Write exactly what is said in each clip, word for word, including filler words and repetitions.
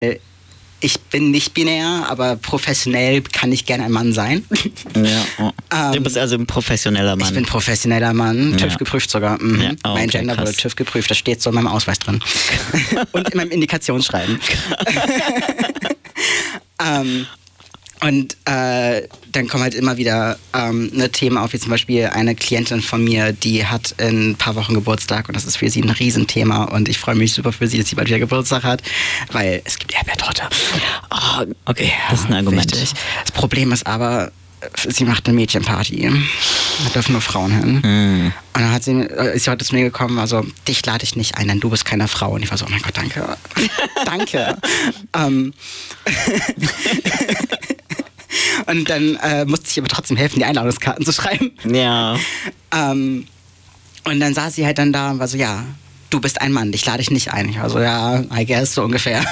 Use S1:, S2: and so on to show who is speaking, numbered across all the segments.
S1: Ich bin nicht binär, aber professionell kann ich gerne ein Mann sein.
S2: Ja. Oh.
S1: Ähm,
S2: du bist also ein professioneller Mann.
S1: Ich bin professioneller Mann, TÜV
S2: Ja.
S1: geprüft sogar. Mhm.
S2: Ja. Oh,
S1: mein
S2: okay,
S1: Gender
S2: krass.
S1: wurde TÜV geprüft, das steht so in meinem Ausweis drin. Und in meinem Indikationsschreiben. ähm, und äh, dann kommen halt immer wieder ähm, ne, Themen auf, wie zum Beispiel eine Klientin von mir, die hat in ein paar Wochen Geburtstag und das ist für sie ein Riesenthema und ich freue mich super für sie, dass sie bald wieder Geburtstag hat, weil es gibt Erdbeertorte.
S2: Oh, okay, das ist ein Argument.
S1: Richtig. Das Problem ist aber, sie macht eine Mädchenparty. Da dürfen nur Frauen hin.
S2: Mm.
S1: Und dann hat sie, ist sie heute zu mir gekommen, also dich lade ich nicht ein, denn du bist keine Frau. Und ich war so, oh mein Gott, danke. danke. ähm. Und dann äh, musste ich aber trotzdem helfen, die Einladungskarten zu schreiben.
S2: Ja.
S1: Ähm, und dann saß sie halt dann da und war so, ja, du bist ein Mann, dich lade ich nicht ein. Ich war so, ja, I guess, so ungefähr.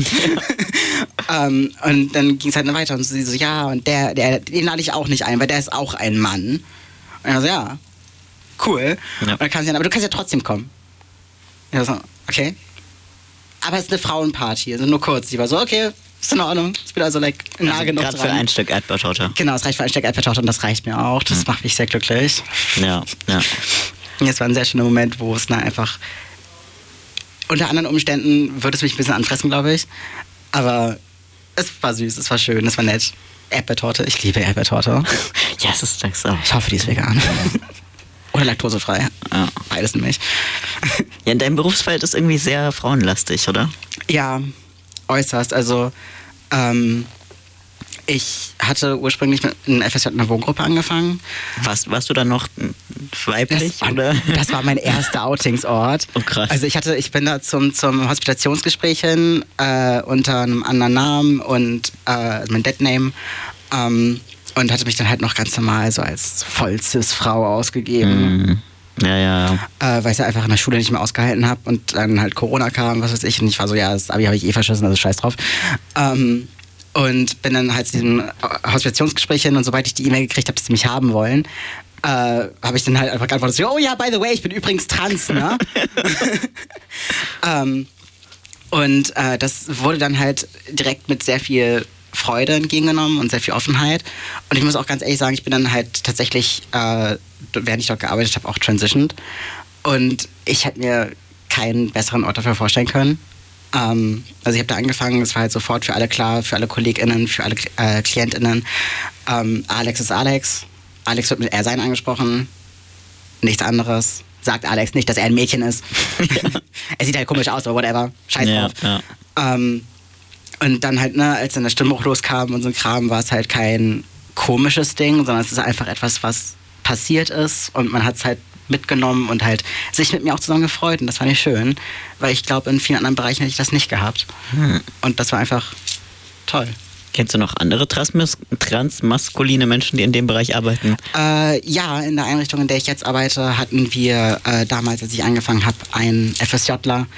S1: ähm, und dann ging es halt weiter und sie so, ja, und der, der, den lade ich auch nicht ein, weil der ist auch ein Mann. Und ich war so, ja, cool.
S2: Ja.
S1: Und dann kam sie dann, aber du kannst ja trotzdem kommen. Ich war so, okay. Aber es ist eine Frauenparty, also nur kurz. Sie war so, okay, ist in Ordnung. Ich bin also like, nah
S2: Also
S1: genug
S2: gerade
S1: dran.
S2: für ein Stück Erdbeertorte.
S1: Genau, es reicht für ein Stück Erdbeertorte und das reicht mir auch. Das
S2: Mhm.
S1: macht mich sehr glücklich.
S2: Ja, ja.
S1: Und es war ein sehr schöner Moment, wo es na, einfach unter anderen Umständen würde es mich ein bisschen anfressen, glaube ich. Aber es war süß, es war schön, es war nett. Erdbeertorte, ich liebe Erdbeertorte.
S2: Ja, es ist das auch.
S1: Ich hoffe, die ist vegan. Oder laktosefrei.
S2: Ja.
S1: Beides nämlich.
S2: Ja, dein Berufsfeld ist irgendwie sehr frauenlastig, oder?
S1: Ja, äußerst. Also, ähm, ich hatte ursprünglich mit einem F S J in einer Wohngruppe angefangen.
S2: Warst, warst du dann noch weiblich,
S1: Das war,
S2: oder?
S1: das war mein erster Outingsort.
S2: Oh, krass.
S1: Also ich hatte, ich bin da zum, zum Hospitationsgespräch hin, äh, unter einem anderen Namen und äh, mein Deadname. Ähm, und hatte mich dann halt noch ganz normal so als Voll-Cis-Frau ausgegeben.
S2: Mhm. Ja, ja.
S1: Äh, weil ich es einfach in der Schule nicht mehr ausgehalten habe und dann halt Corona kam, was weiß ich. Und ich war so, ja, das Abi habe ich eh verschissen, also scheiß drauf. Ähm, und bin dann halt zu diesem Hospitationsgespräch hin und sobald ich die E-Mail gekriegt habe, dass sie mich haben wollen, äh, habe ich dann halt einfach geantwortet, so, oh ja, by the way, ich bin übrigens trans, ne? ähm, und äh, das wurde dann halt direkt mit sehr viel Freude entgegengenommen und sehr viel Offenheit. Und ich muss auch ganz ehrlich sagen, ich bin dann halt tatsächlich, äh, während ich dort gearbeitet habe, auch transitioned. Und ich hätte mir keinen besseren Ort dafür vorstellen können. Ähm, also ich habe da angefangen, es war halt sofort für alle klar, für alle KollegInnen, für alle äh, KlientInnen. Ähm, Alex ist Alex. Alex wird mit er sein angesprochen. Nichts anderes. Sagt Alex nicht, dass er ein Mädchen ist.
S2: Ja.
S1: Er sieht halt komisch aus, aber whatever. Scheiß
S2: Ja,
S1: drauf.
S2: ja.
S1: Ähm, und dann halt, ne, als dann der Stimmbruch loskam und so ein Kram, war es halt kein komisches Ding, sondern es ist einfach etwas, was passiert ist und man hat es halt mitgenommen und halt sich mit mir auch zusammen gefreut und das fand ich schön, weil ich glaube, in vielen anderen Bereichen hätte ich das nicht gehabt.
S2: Hm.
S1: Und das war einfach toll.
S2: Kennst du noch andere transmas transmaskuline Menschen, die in dem Bereich arbeiten?
S1: Äh, ja, in der Einrichtung, in der ich jetzt arbeite, hatten wir äh, damals, als ich angefangen habe, einen FSJler,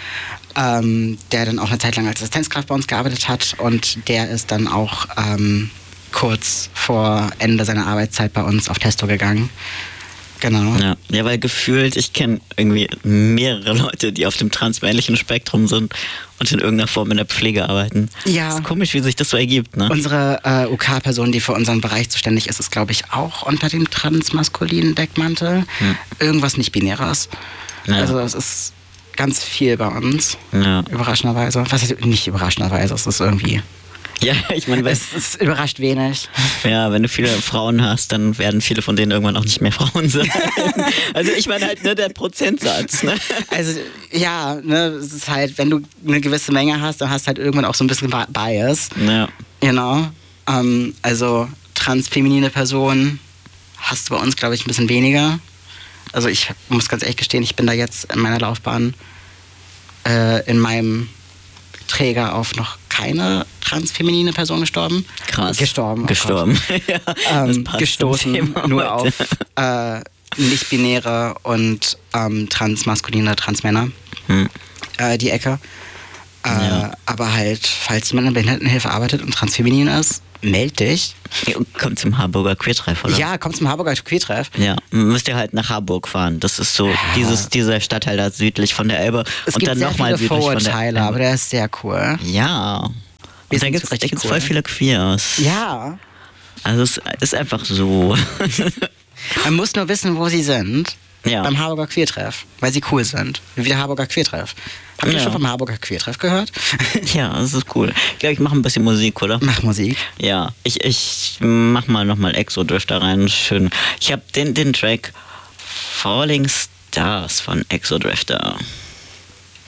S1: ähm, der dann auch eine Zeit lang als Assistenzkraft bei uns gearbeitet hat und der ist dann auch ähm, kurz vor Ende seiner Arbeitszeit bei uns auf Testo gegangen. Genau.
S2: Ja, ja, weil gefühlt, ich kenne irgendwie mehrere Leute, die auf dem transmännlichen Spektrum sind und in irgendeiner Form in der Pflege arbeiten.
S1: Ja.
S2: Ist komisch, wie sich das so ergibt, ne?
S1: Unsere äh, U K-Person, die für unseren Bereich zuständig ist, ist, glaube ich, auch unter dem transmaskulinen Deckmantel.
S2: Hm.
S1: Irgendwas nicht-Binäres.
S2: Ja.
S1: Also es ist ganz viel bei uns.
S2: Ja.
S1: Überraschenderweise. Was heißt nicht überraschenderweise? Es ist irgendwie...
S2: Ja, ich meine,
S1: Es, es überrascht wenig.
S2: ja, wenn du viele Frauen hast, dann werden viele von denen irgendwann auch nicht mehr Frauen sein. Also ich meine halt nur der Prozentsatz, ne?
S1: Also ja, ne, es ist halt, wenn du eine gewisse Menge hast, dann hast du halt irgendwann auch so ein bisschen Bias.
S2: Ja.
S1: Genau. Ähm, also transfeminine Personen hast du bei uns, glaube ich, ein bisschen weniger. Also ich muss ganz ehrlich gestehen, ich bin da jetzt in meiner Laufbahn äh, in meinem Träger auf noch keine transfeminine Person gestorben.
S2: Krass.
S1: Gestorben. oh
S2: Gestorben. ja, das
S1: ähm,
S2: passt
S1: gestoßen
S2: zum Thema
S1: nur
S2: heute.
S1: auf äh, nicht-binäre und ähm, transmaskuline Transmänner,
S2: Hm.
S1: äh, die Ecke. Äh,
S2: Ja.
S1: Aber halt, falls jemand in der Behindertenhilfe arbeitet und transfeminin ist, meld dich.
S2: Kommt zum Harburger Queertreff, oder?
S1: Ja, komm zum Harburger Queertreff.
S2: Ja, müsst ihr halt nach Harburg fahren. Das ist so dieses, dieser Stadtteil da südlich von der Elbe.
S1: Es
S2: und
S1: gibt
S2: dann
S1: sehr
S2: nochmal
S1: viele
S2: südlich von der
S1: Vorurteile,
S2: Elbe.
S1: aber der ist sehr cool.
S2: Ja, Und da gibt es
S1: richtig
S2: voll viele Queers.
S1: Ja.
S2: Also es ist einfach so.
S1: Man muss nur wissen, wo sie sind.
S2: Ja.
S1: Beim Harburger Queertreff. Weil sie cool sind. Wie der Harburger Queertreff. Habt ihr
S2: Ja.
S1: schon vom Harburger Queertreff gehört?
S2: Ja, das ist cool. Ich glaube, ich mache ein bisschen Musik, oder?
S1: Mach Musik.
S2: Ja, ich, ich mach mal nochmal Exodrifter rein. Schön. Ich habe den, den Track Falling Stars von Exodrifter.